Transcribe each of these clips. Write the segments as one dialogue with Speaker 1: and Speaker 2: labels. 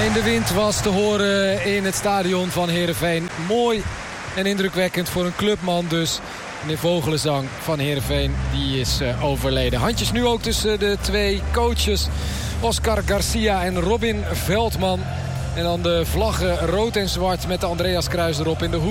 Speaker 1: En de wind was te horen in het stadion van Heerenveen. Mooi en indrukwekkend voor een clubman dus. Meneer Vogelenzang van Heerenveen, die is overleden. Handjes nu ook tussen de twee coaches. Oscar Garcia en Robin Veldman. En dan de vlaggen rood en zwart met de Andreas Kruis erop in de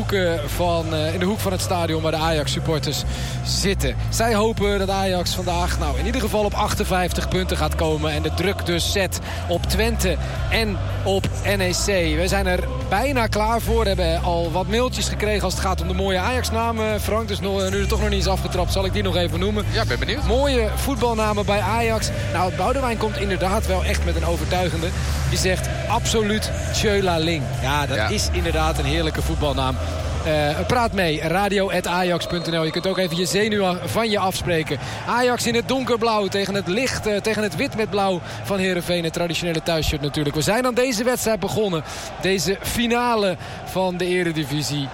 Speaker 1: hoek van het stadion waar de Ajax-supporters zitten. Zij hopen dat Ajax vandaag in ieder geval op 58 punten gaat komen. En de druk dus zet op Twente en op NEC. We zijn er bijna klaar voor. We hebben al wat mailtjes gekregen als het gaat om de mooie Ajax-namen. Frank, dus nu er toch nog niet is afgetrapt, zal ik die nog even noemen.
Speaker 2: Ja, ben benieuwd.
Speaker 1: Mooie voetbalnamen bij Ajax. Nou, Boudewijn komt inderdaad wel echt met een overtuigende. Die zegt absoluut Tjöla Ling. Ja, dat is inderdaad een heerlijke voetbalnaam. Praat mee, radio@ajax.nl. Je kunt ook even je zenuwen van je afspreken. Ajax in het donkerblauw tegen het wit met blauw van Heerenveen. Het traditionele thuisshirt natuurlijk. We zijn aan deze wedstrijd begonnen. Deze finale van de Eredivisie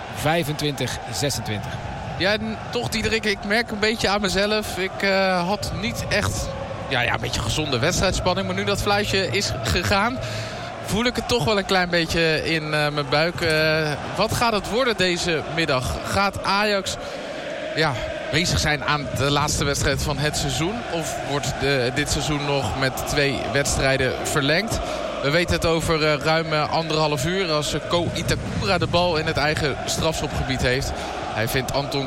Speaker 1: 25-26.
Speaker 2: Ja, toch Diederik, ik merk een beetje aan mezelf. Ik had niet echt een beetje gezonde wedstrijdspanning. Maar nu dat fluitje is gegaan, voel ik het toch wel een klein beetje in mijn buik. Wat gaat het worden deze middag? Gaat Ajax bezig zijn aan de laatste wedstrijd van het seizoen? Of wordt dit seizoen nog met 2 wedstrijden verlengd? We weten het over ruim 1,5 uur als Ko Itakura de bal in het eigen strafschopgebied heeft. Hij vindt Anton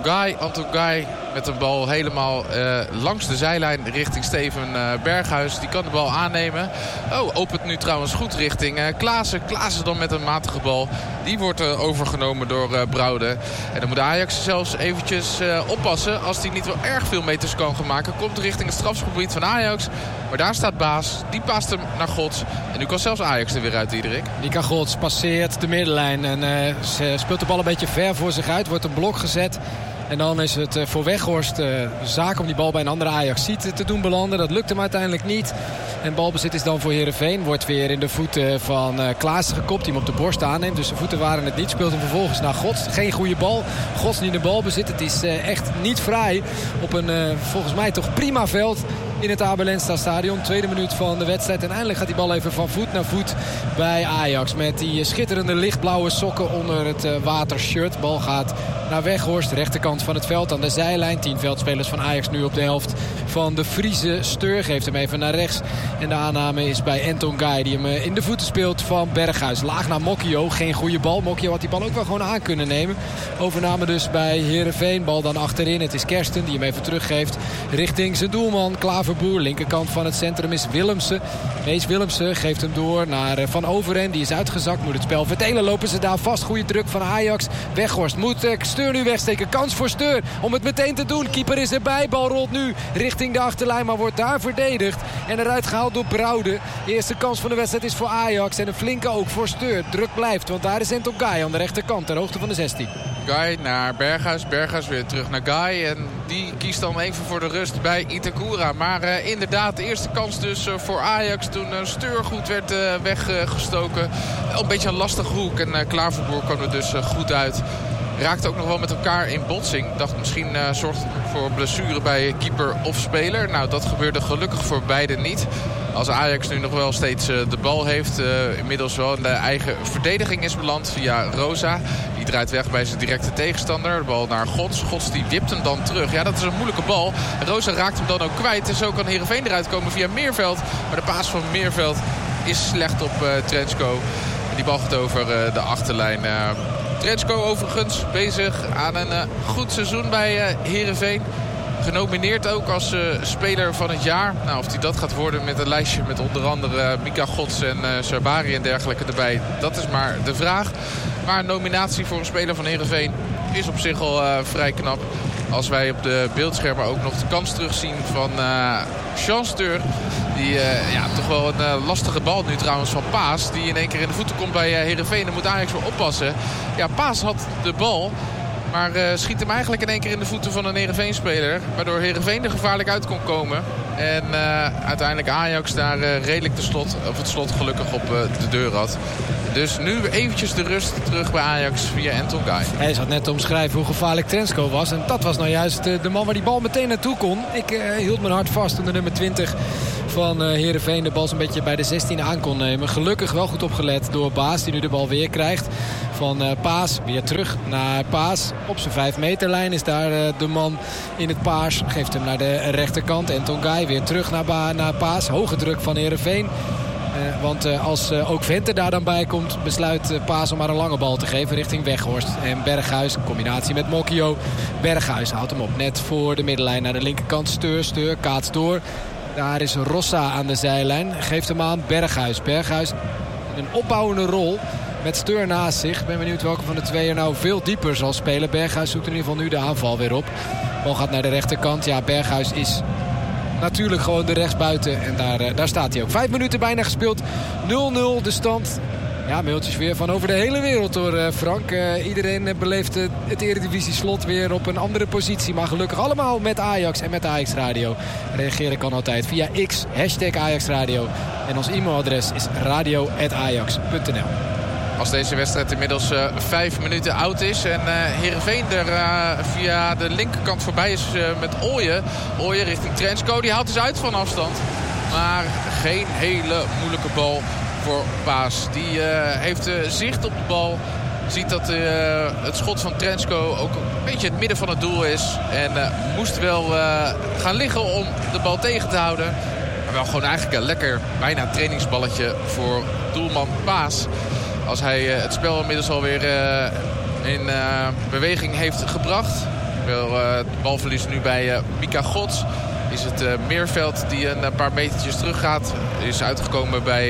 Speaker 2: Guy met een bal helemaal langs de zijlijn richting Steven Berghuis. Die kan de bal aannemen. Opent nu trouwens goed richting Klaassen. Klaassen dan met een matige bal. Die wordt overgenomen door Broude. En dan moet Ajax zelfs eventjes oppassen. Als hij niet wel erg veel meters kan gaan maken. Komt richting het strafschopgebied van Ajax. Maar daar staat Baas. Die past hem naar Gods. En nu kan zelfs Ajax er weer uit, Diederik.
Speaker 1: Mika Gods passeert de middenlijn. En ze speelt de bal een beetje ver voor zich uit. Wordt een blok gezet. En dan is het voor Weghorst zaak om die bal bij een andere Ajaxiet te doen belanden. Dat lukt hem uiteindelijk niet. En balbezit is dan voor Heerenveen. Wordt weer in de voeten van Klaassen gekopt. Die hem op de borst aanneemt. Dus de voeten waren het niet. Speelt hem vervolgens naar Gods. Geen goede bal. Gods niet de balbezit. Het is echt niet fraai. Op een volgens mij toch prima veld in het Abelensta stadion. Tweede minuut van de wedstrijd. En eindelijk gaat die bal even van voet naar voet bij Ajax. Met die schitterende lichtblauwe sokken onder het watershirt. Bal gaat naar Weghorst. Rechterkant van het veld aan de zijlijn. 10 veldspelers van Ajax nu op de helft van de Friese. Steur geeft hem even naar rechts. En de aanname is bij Anton Guy. Die hem in de voeten speelt van Berghuis. Laag naar Mokio. Geen goede bal. Mokio had die bal ook wel gewoon aan kunnen nemen. Overname dus bij Heerenveen. Bal dan achterin. Het is Kersten die hem even teruggeeft richting zijn doelman Klaverboer. Linkerkant van het centrum is Willemsen. Mees Willemsen geeft hem door naar Van Overen. Die is uitgezakt. Moet het spel verdelen. Lopen ze daar vast. Goede druk van Ajax. Weghorst moet Steur nu wegsteken. Kans voor Steur om het meteen te doen. Keeper is erbij. Bal rolt nu richting de achterlijn. Maar wordt daar verdedigd. En eruit gehaald door Broude. De eerste kans van de wedstrijd is voor Ajax. En een flinke ook voor Steur. Druk blijft. Want daar is Anton Guy aan de rechterkant. Ter hoogte van de 16.
Speaker 2: Guy naar Berghuis. Berghuis weer terug naar Guy. En die kiest dan even voor de rust bij Itakura. Maar inderdaad, de eerste kans dus voor Ajax. Toen Steur goed werd weggestoken. Een beetje een lastige hoek. En Klaverboer kwam er dus goed uit. Raakte ook nog wel met elkaar in botsing. Dacht misschien zorgt het voor blessure bij keeper of speler. Nou, dat gebeurde gelukkig voor beiden niet. Als Ajax nu nog wel steeds de bal heeft. Inmiddels wel in de eigen verdediging is beland via Rosa. Die draait weg bij zijn directe tegenstander. De bal naar Gods. Gods die wipt hem dan terug. Ja, dat is een moeilijke bal. Rosa raakt hem dan ook kwijt. En zo kan Heerenveen eruit komen via Meerveld. Maar de paas van Meerveld is slecht op Trenčko. En die bal gaat over de achterlijn. Trenčko overigens bezig aan een goed seizoen bij Heerenveen. Genomineerd ook als speler van het jaar. Nou, of hij dat gaat worden met een lijstje met onder andere Mika Gods en Sabari en dergelijke erbij. Dat is maar de vraag. Maar een nominatie voor een speler van Heerenveen is op zich al vrij knap. Als wij op de beeldschermen ook nog de kans terugzien van Jean Steur. Die toch wel een lastige bal nu trouwens van Paas. Die in één keer in de voeten komt bij Heerenveen. Dan moet Ajax weer oppassen. Ja, Paas had de bal. Maar schiet hem eigenlijk in één keer in de voeten van een Heerenveen-speler. Waardoor Heerenveen er gevaarlijk uit kon komen. En uiteindelijk Ajax daar redelijk het slot gelukkig op de deur had. Dus nu eventjes de rust terug bij Ajax via Anton Guy.
Speaker 1: Hij zat net te omschrijven hoe gevaarlijk Trenčko was. En dat was nou juist de man waar die bal meteen naartoe kon. Ik hield mijn hart vast toen de nummer 20 van Heerenveen de bal een beetje bij de 16 aan kon nemen. Gelukkig wel goed opgelet door Baas, die nu de bal weer krijgt. Van Paas weer terug naar Paas. Op zijn 5 meterlijn is daar de man in het paars. Geeft hem naar de rechterkant. En Tongai weer terug naar Paas. Hoge druk van Heerenveen. Want als ook Venter daar dan bij komt, besluit Paas om maar een lange bal te geven richting Weghorst. En Berghuis, in combinatie met Mokio. Berghuis houdt hem op net voor de middenlijn naar de linkerkant. Steur, kaats door. Daar is Rossa aan de zijlijn. Geeft hem aan Berghuis. Berghuis een opbouwende rol met Steur naast zich. Ik ben benieuwd welke van de twee er nou veel dieper zal spelen. Berghuis zoekt in ieder geval nu de aanval weer op. De bal gaat naar de rechterkant. Ja, Berghuis is natuurlijk gewoon de rechtsbuiten. En daar staat hij ook. 5 minuten bijna gespeeld. 0-0 de stand. Ja, mailtjes weer van over de hele wereld hoor, Frank. Iedereen beleeft het Eredivisie slot weer op een andere positie. Maar gelukkig allemaal met Ajax en met Ajax Radio. Reageren kan altijd via X, #AjaxRadio. En ons e-mailadres is radio@ajax.nl.
Speaker 2: Als deze wedstrijd inmiddels 5 minuten oud is. En Heerenveen er via de linkerkant voorbij is met Ooyen. Ooyen richting Trensko. Die haalt dus uit van afstand. Maar geen hele moeilijke bal voor Paas. Die heeft zicht op de bal. Ziet dat het schot van Trensko ook een beetje het midden van het doel is. En moest wel gaan liggen om de bal tegen te houden. Maar wel gewoon eigenlijk een lekker bijna trainingsballetje voor doelman Paas. Als hij het spel inmiddels alweer in beweging heeft gebracht. Het balverlies nu bij Mika Gods. Is het Meerveld die een paar metertjes terug gaat. Is uitgekomen bij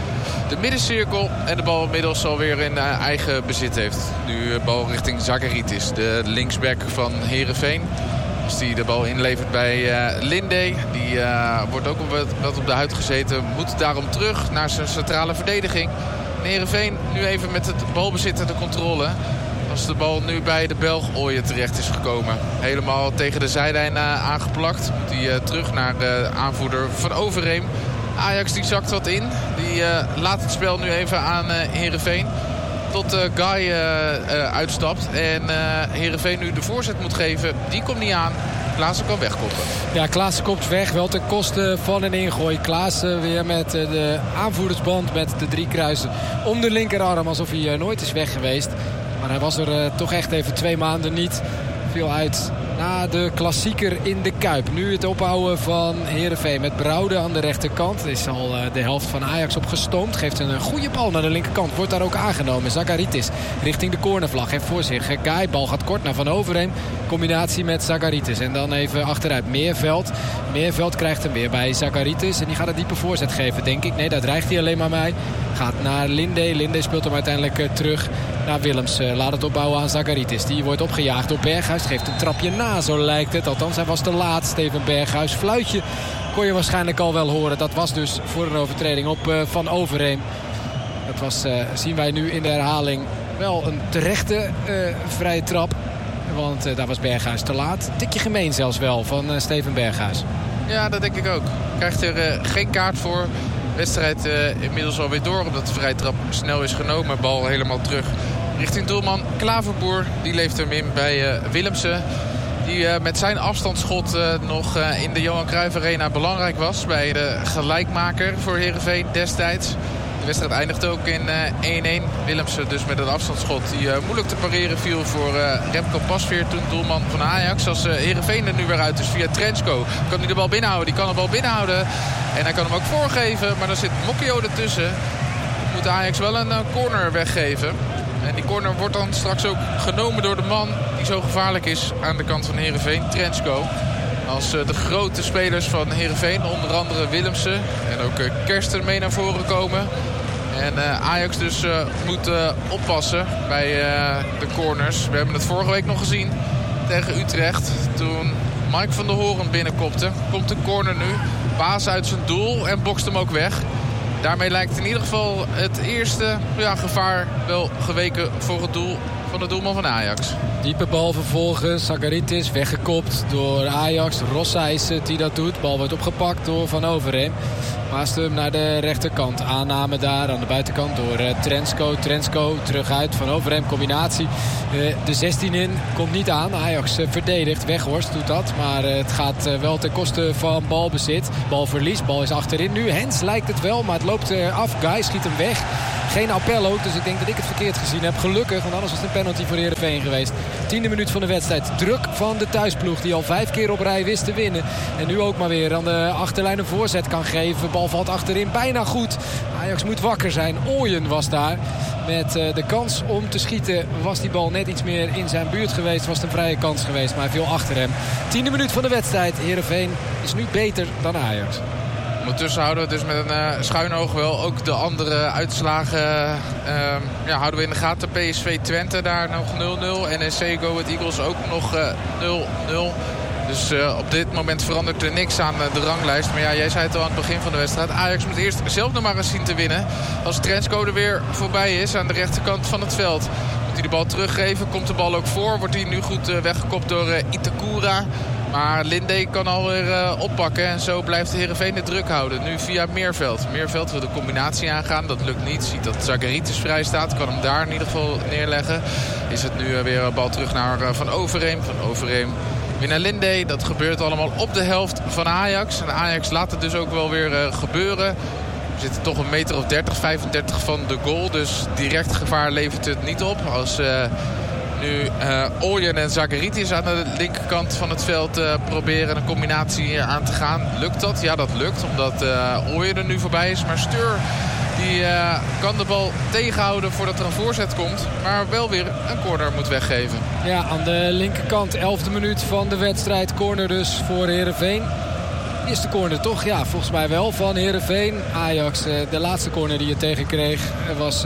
Speaker 2: de middencirkel. En de bal inmiddels alweer in eigen bezit heeft. Nu de bal richting Zagaritis, de linksback van Heerenveen. Als die de bal inlevert bij Linde. Die wordt ook wat op de huid gezeten. Moet daarom terug naar zijn centrale verdediging. Heerenveen nu even met het balbezit en de controle. Als de bal nu bij de Belg Ooyen terecht is gekomen. Helemaal tegen de zijlijn aangeplakt. Moet hij terug naar de aanvoerder van Overeem. Ajax die zakt wat in. Die laat het spel nu even aan Heerenveen. Tot Guy uitstapt. En Heerenveen nu de voorzet moet geven. Die komt niet aan. Klaassen kan wegkoppen.
Speaker 1: Ja, Klaassen komt weg. Wel ten koste van een ingooi. Klaassen weer met de aanvoerdersband met de 3 kruisen om de linkerarm. Alsof hij nooit is weg geweest. Maar hij was er toch echt even 2 maanden niet. Viel uit na de klassieker in de Kuip. Nu het ophouden van Heerenveen met Brouwde aan de rechterkant. Er is al de helft van Ajax opgestoomd. Geeft een goede bal naar de linkerkant. Wordt daar ook aangenomen. Zagaritis richting de cornervlag. Heeft voor zich Guy. Bal gaat kort naar Van Overheem. Combinatie met Zagaritis. En dan even achteruit Meerveld. Meerveld krijgt hem weer bij Zagaritis. En die gaat een diepe voorzet geven, denk ik. Nee, daar dreigt hij alleen maar mee. Gaat naar Linde. Linde speelt hem uiteindelijk terug naar Willems. Laat het opbouwen aan Zagaritis. Die wordt opgejaagd door Berghuis. Geeft een trapje na, zo lijkt het. Althans, hij was te laat. Steven Berghuis. Fluitje kon je waarschijnlijk al wel horen. Dat was dus voor een overtreding op Van Overheem. Dat was, zien wij nu in de herhaling, wel een terechte vrije trap. Want daar was Berghuis te laat. Tikje gemeen zelfs wel van Steven Berghuis.
Speaker 2: Ja, dat denk ik ook. Krijgt er geen kaart voor. Wedstrijd inmiddels alweer door. Omdat de vrije trap snel is genomen. Bal helemaal terug richting doelman Klaverboer. Die leeft hem in bij Willemsen. Die met zijn afstandsschot nog in de Johan Cruijff Arena belangrijk was. Bij de gelijkmaker voor Heerenveen destijds. De wedstrijd eindigt ook in 1-1. Willemsen dus met een afstandsschot die moeilijk te pareren viel voor Remco Pasveer. Toen doelman van Ajax. Als Heerenveen er nu weer uit is via Trensko. Kan hij de bal binnenhouden. Die kan de bal binnenhouden. En hij kan hem ook voorgeven. Maar dan zit Mokio ertussen. Moet Ajax wel een corner weggeven. En die corner wordt dan straks ook genomen door de man die zo gevaarlijk is aan de kant van Heerenveen, Trensko. Als de grote spelers van Heerenveen, onder andere Willemsen en ook Kersten mee naar voren komen. En Ajax dus moet oppassen bij de corners. We hebben het vorige week nog gezien tegen Utrecht. Toen Mike van der Hoorn binnenkopte. Komt de corner nu. Paas uit zijn doel en bokst hem ook weg. Daarmee lijkt in ieder geval het eerste gevaar wel geweken voor het doel van de doelman van Ajax.
Speaker 1: Diepe bal vervolgens. Zagharitis weggekopt door Ajax. Rossa is het die dat doet. Bal wordt opgepakt door Van Overheem. Paast hem naar de rechterkant. Aanname daar aan de buitenkant door Trensko. Trensko terug uit. Van Overheem combinatie. De 16 in. Komt niet aan. Ajax verdedigt. Weghorst doet dat. Maar het gaat wel ten koste van balbezit. Balverlies. Bal is achterin nu. Hens lijkt het wel. Maar het loopt af. Guy schiet hem weg. Geen appel ook. Dus ik denk dat ik het verkeerd gezien heb. Gelukkig. Want anders was het een penalty voor Heerenveen geweest. 10e minuut van de wedstrijd. Druk van de thuisploeg. Die al 5 keer op rij wist te winnen. En nu ook maar weer aan de achterlijn een voorzet kan geven. Bal valt achterin bijna goed. Ajax moet wakker zijn. Ooyen was daar. Met de kans om te schieten was die bal net iets meer in zijn buurt geweest. Was het een vrije kans geweest. Maar hij viel achter hem. 10e minuut van de wedstrijd. Heerenveen is nu beter dan Ajax.
Speaker 2: Ondertussen houden we dus met een schuin oog wel ook de andere uitslagen houden we in de gaten. PSV Twente daar nog 0-0. NEC Go Ahead Eagles ook nog 0-0. Dus op dit moment verandert er niks aan de ranglijst. Maar ja, jij zei het al aan het begin van de wedstrijd. Ajax moet eerst zelf nog maar eens zien te winnen. Als Trensko er weer voorbij is aan de rechterkant van het veld. Moet hij de bal teruggeven. Komt de bal ook voor. Wordt hij nu goed weggekopt door Itakura. Maar Linde kan alweer oppakken. En zo blijft de Heerenveen de druk houden. Nu via Meerveld. Meerveld wil de combinatie aangaan. Dat lukt niet. Ziet dat Zagharitis vrij staat. Kan hem daar in ieder geval neerleggen. Is het nu weer een bal terug naar Van Overheem. Van Overheem weer naar Linde. Dat gebeurt allemaal op de helft van Ajax. En Ajax laat het dus ook wel weer gebeuren. We zitten toch een meter of 30, 35 van de goal. Dus direct gevaar levert het niet op. Als nu Ooyen en Zagharitis aan de linkerkant van het veld proberen een combinatie aan te gaan. Lukt dat? Ja, dat lukt. Omdat Ooyen er nu voorbij is. Maar Steur die kan de bal tegenhouden voordat er een voorzet komt. Maar wel weer een corner moet weggeven.
Speaker 1: Ja, aan de linkerkant 11e minuut van de wedstrijd. Corner dus voor Heerenveen. Eerste corner toch? Ja, volgens mij wel van Heerenveen. Ajax, de laatste corner die je tegenkreeg was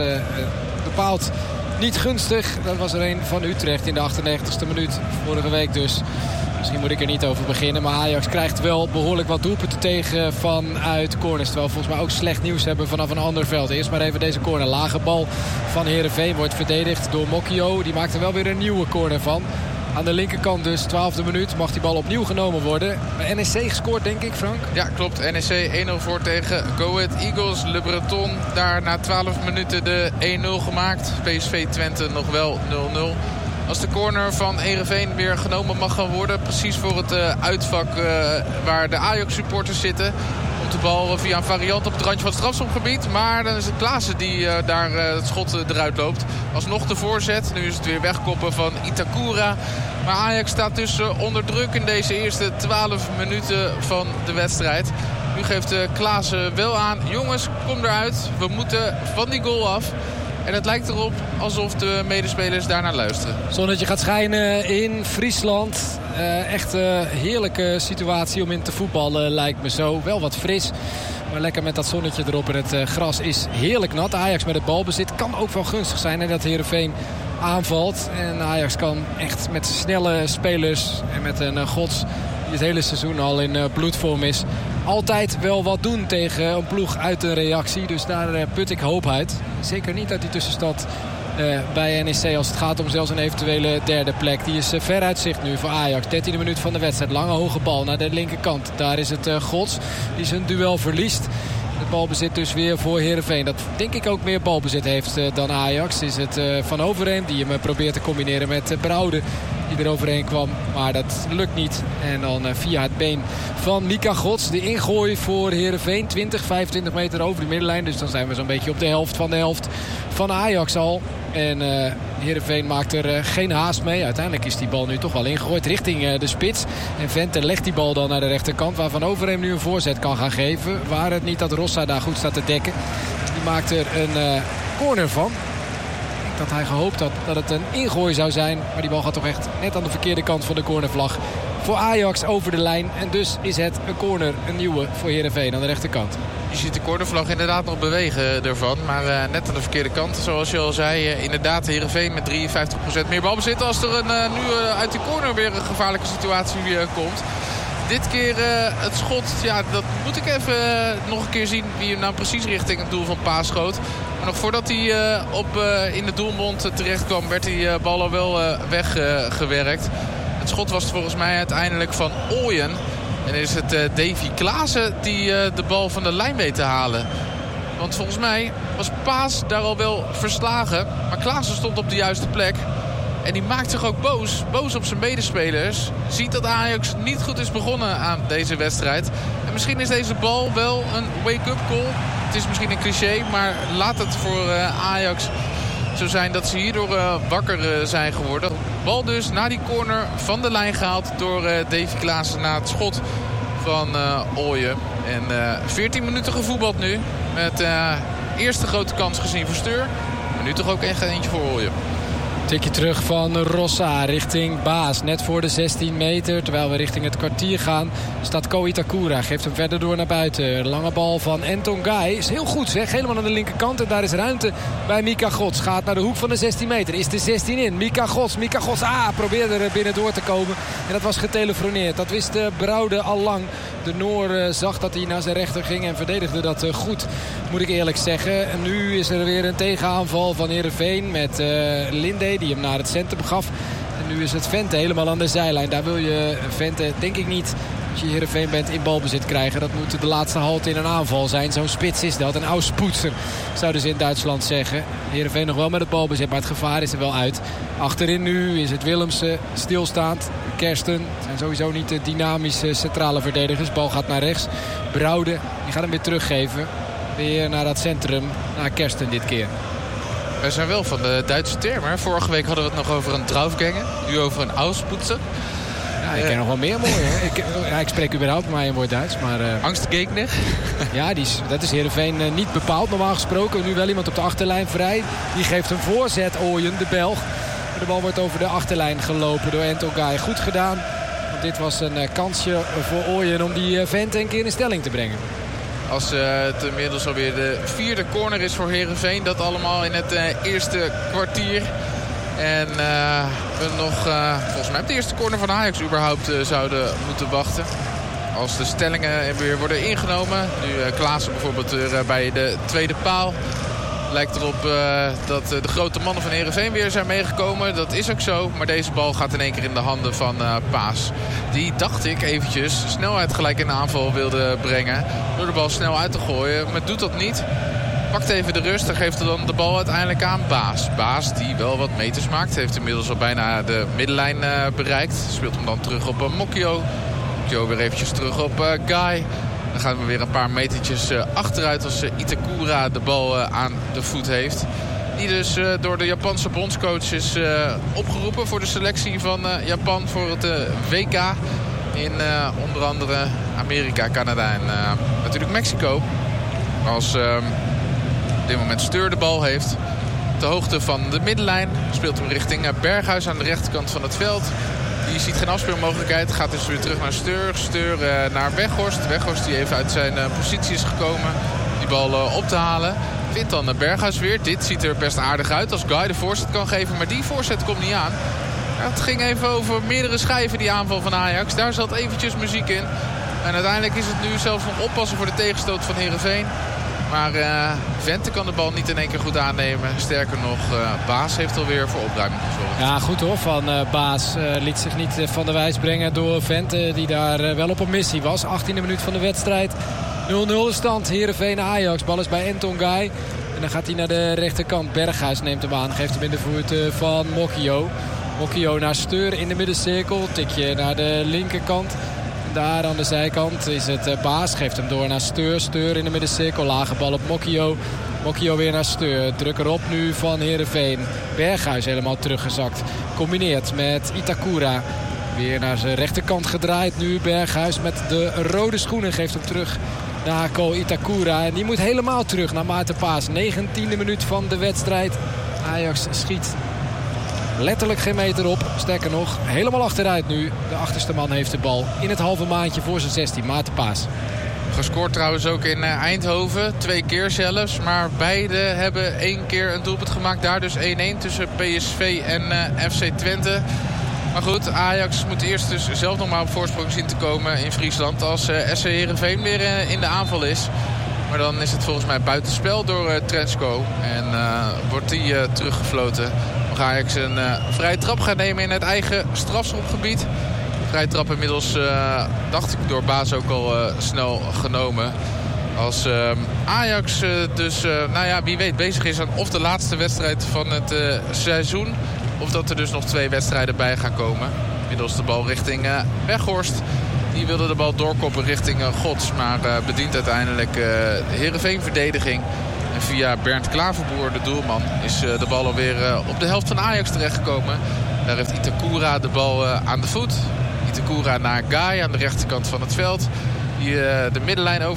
Speaker 1: bepaald niet gunstig. Dat was er een van Utrecht in de 98e minuut vorige week dus. Misschien moet ik er niet over beginnen. Maar Ajax krijgt wel behoorlijk wat doelpunten tegen vanuit corners. Terwijl we volgens mij ook slecht nieuws hebben vanaf een ander veld. Eerst maar even deze corner. Lage bal van Heerenveen wordt verdedigd door Mokio. Die maakt er wel weer een nieuwe corner van. Aan de linkerkant dus, 12e minuut, mag die bal opnieuw genomen worden. NEC gescoord, denk ik, Frank?
Speaker 2: Ja, klopt. NEC 1-0 voor tegen Go Ahead Eagles. Le Breton daar na 12 minuten de 1-0 gemaakt. PSV Twente nog wel 0-0. Als de corner van Heerenveen weer genomen mag gaan worden. Precies voor het uitvak waar de Ajax-supporters zitten. Komt de bal via een variant op het randje van het strafschopgebied. Maar dan is het Klaassen die daar het schot eruit loopt. Alsnog de voorzet. Nu is het weer wegkoppen van Itakura. Maar Ajax staat dus onder druk in deze eerste 12 minuten van de wedstrijd. Nu geeft Klaassen wel aan. Jongens, kom eruit. We moeten van die goal af. En het lijkt erop alsof de medespelers daarnaar luisteren.
Speaker 1: Zonnetje gaat schijnen in Friesland. Echt heerlijke situatie om in te voetballen lijkt me zo. Wel wat fris. Maar lekker met dat zonnetje erop. En het gras is heerlijk nat. Ajax met het balbezit kan ook wel gunstig zijn. En dat Heerenveen aanvalt. En Ajax kan echt met snelle spelers en met een Gods die het hele seizoen al in bloedvorm is, altijd wel wat doen tegen een ploeg uit een reactie. Dus daar put ik hoop uit. Zeker niet uit die tussenstand bij NEC als het gaat om zelfs een eventuele derde plek. Die is ver uit zicht nu voor Ajax. 13e minuut van de wedstrijd. Lange hoge bal naar de linkerkant. Daar is het Gods die zijn duel verliest. Het balbezit dus weer voor Heerenveen. Dat denk ik ook meer balbezit heeft dan Ajax. Is het Van Overheem die hem probeert te combineren met Brouwde. Die er overheen kwam, maar dat lukt niet. En dan via het been van Mika Gods. De ingooi voor Heerenveen. 20-25 meter over de middenlijn. Dus dan zijn we zo'n beetje op de helft van Ajax al. En Heerenveen maakt er geen haast mee. Uiteindelijk is die bal nu toch wel ingegooid richting de spits. En Vente legt die bal dan naar de rechterkant. Waar Van Overheem nu een voorzet kan gaan geven. Waar het niet dat Rossa daar goed staat te dekken. Die maakt er een corner van. Dat hij gehoopt had dat het een ingooi zou zijn. Maar die bal gaat toch echt net aan de verkeerde kant van de cornervlag. Voor Ajax over de lijn. En dus is het een corner, een nieuwe voor Heerenveen aan de rechterkant.
Speaker 2: Je ziet de cornervlag inderdaad nog bewegen ervan. Maar net aan de verkeerde kant. Zoals je al zei, inderdaad Heerenveen met 53% meer balbezit. Als er nu uit die corner weer een gevaarlijke situatie komt. Dit keer het schot, ja, dat moet ik even nog een keer zien wie hem nou precies richting het doel van Paas schoot. Maar nog voordat hij in de doelmond terecht kwam, werd die bal al wel weggewerkt. Het schot was volgens mij uiteindelijk van Ooyen. En is het Davy Klaassen die de bal van de lijn weet te halen. Want volgens mij was Paas daar al wel verslagen. Maar Klaassen stond op de juiste plek. En die maakt zich ook boos. Boos op zijn medespelers. Ziet dat Ajax niet goed is begonnen aan deze wedstrijd. En misschien is deze bal wel een wake-up call. Het is misschien een cliché, maar laat het voor Ajax zo zijn dat ze hierdoor wakker zijn geworden. Bal dus na die corner van de lijn gehaald door Davy Klaassen na het schot van Ooyen. En 14 minuten gevoetbald nu. Met eerste grote kans gezien voor Steur. Maar nu toch ook echt eentje voor Ooyen.
Speaker 1: Tikje terug van Rossa richting Baas. Net voor de 16 meter. Terwijl we richting het kwartier gaan. Staat Ko Itakura. Geeft hem verder door naar buiten. Lange bal van Anton Guy. Is heel goed zeg. Helemaal aan de linkerkant. En daar is ruimte bij Mika Gods. Gaat naar de hoek van de 16 meter. Is de 16 in. Mika Gods. Probeerde er binnen door te komen. En dat was getelefoneerd. Dat wist Broude al lang. De Noor zag dat hij naar zijn rechter ging. En verdedigde dat goed. Moet ik eerlijk zeggen. En nu is er weer een tegenaanval van Heerenveen. Met Linde. Die hem naar het centrum gaf. En nu is het Vente helemaal aan de zijlijn. Daar wil je Vente denk ik niet, als je Heerenveen bent, in balbezit krijgen. Dat moet de laatste halte in een aanval zijn. Zo'n spits is dat. Een Auspoetser zouden ze in Duitsland zeggen. Heerenveen nog wel met het balbezit, maar het gevaar is er wel uit. Achterin nu is het Willemsen stilstaand. Kersten zijn sowieso niet de dynamische centrale verdedigers. Bal gaat naar rechts. Broude, die gaat hem weer teruggeven. Weer naar dat centrum. Naar Kersten dit keer.
Speaker 2: We zijn wel van de Duitse termen. Vorige week hadden we het nog over een Draufgänger. Nu over een Auspoetser.
Speaker 1: Ja, ik ken nog wel meer mooie. Ik spreek überhaupt maar een woord Duits. Maar,
Speaker 2: Angstgegner.
Speaker 1: Ja, dat is Heerenveen niet bepaald normaal gesproken. Nu wel iemand op de achterlijn vrij. Die geeft een voorzet, Ooyen, de Belg. De bal wordt over de achterlijn gelopen door Anton Guy. Goed gedaan. Want dit was een kansje voor Ooyen om die vent een keer in stelling te brengen.
Speaker 2: Als het inmiddels alweer de 4e corner is voor Heerenveen. Dat allemaal in het eerste kwartier. En we nog volgens mij op de eerste corner van Ajax überhaupt zouden moeten wachten. Als de stellingen weer worden ingenomen. Nu Klaassen bijvoorbeeld weer bij de tweede paal. Lijkt erop dat de grote mannen van Heerenveen weer zijn meegekomen. Dat is ook zo. Maar deze bal gaat in één keer in de handen van Paas. Die, dacht ik, eventjes snelheid gelijk in de aanval wilde brengen. Door de bal snel uit te gooien. Maar doet dat niet. Pakt even de rust en geeft dan de bal uiteindelijk aan Baas. Baas die wel wat meters maakt. Heeft inmiddels al bijna de middenlijn bereikt. Speelt hem dan terug op Mokio. Mokio weer eventjes terug op Guy. Dan gaan we weer een paar metertjes achteruit als Itakura de bal aan de voet heeft. Die dus door de Japanse bondscoach is opgeroepen voor de selectie van Japan voor het WK. In onder andere Amerika, Canada en natuurlijk Mexico. Als op dit moment Steur de bal heeft. De hoogte van de middenlijn. Speelt hem richting Berghuis aan de rechterkant van het veld. Die ziet geen afspeelmogelijkheid. Gaat dus weer terug naar Steur. Steur naar Weghorst. Weghorst die even uit zijn positie is gekomen. Die bal op te halen. Vindt dan Berghuis weer. Dit ziet er best aardig uit als Guy de voorzet kan geven. Maar die voorzet komt niet aan. Ja, het ging even over meerdere schijven die aanval van Ajax. Daar zat eventjes muziek in. En uiteindelijk is het nu zelfs nog oppassen voor de tegenstoot van Heerenveen. Maar Vente kan de bal niet in één keer goed aannemen. Sterker nog, Baas heeft alweer voor opruiming gezorgd.
Speaker 1: Ja, goed hoor van Baas. Liet zich niet van de wijs brengen door Vente, die daar wel op een missie was. 18e minuut van de wedstrijd. 0-0 stand. Heerenveen-Ajax. Bal is bij Anton Guy. En dan gaat hij naar de rechterkant. Berghuis neemt hem aan. Geeft hem in de voet van Mokio. Mokio naar Steur in de middencirkel. Tikje naar de linkerkant. Daar aan de zijkant is het Baas. Geeft hem door naar Steur. Steur in de middencirkel. Lage bal op Mokio. Mokio weer naar Steur. Druk erop nu van Heerenveen. Berghuis helemaal teruggezakt. Combineert met Itakura. Weer naar zijn rechterkant gedraaid. Nu Berghuis met de rode schoenen. Geeft hem terug naar Ko Itakura. En die moet helemaal terug naar Maarten Paas. 19e minuut van de wedstrijd. Ajax schiet letterlijk geen meter op. Sterker nog, helemaal achteruit nu. De achterste man heeft de bal in het halve maandje voor zijn 16. Maarten Paas.
Speaker 2: Gescoord trouwens ook in Eindhoven. 2 keer zelfs. Maar beide hebben 1 keer een doelpunt gemaakt. Daar dus 1-1 tussen PSV en FC Twente. Maar goed, Ajax moet eerst dus zelf nog maar op voorsprong zien te komen in Friesland. Als SC Heerenveen weer in de aanval is. Maar dan is het volgens mij buitenspel door Trenčko. En wordt die teruggefloten. Mag Ajax een vrije trap gaan nemen in het eigen strafschopgebied. Vrije trap inmiddels, dacht ik, door Baas ook al snel genomen. Als Ajax dus, wie weet, bezig is aan of de laatste wedstrijd van het seizoen. Of dat er dus nog 2 wedstrijden bij gaan komen. Inmiddels de bal richting Weghorst. Die wilde de bal doorkoppen richting Gods. Maar bedient uiteindelijk Heerenveen-verdediging. En via Bernd Klaverboer, de doelman, is de bal alweer op de helft van Ajax terechtgekomen. Daar heeft Itakura de bal aan de voet. Itakura naar Guy aan de rechterkant van het veld. Die de middenlijn over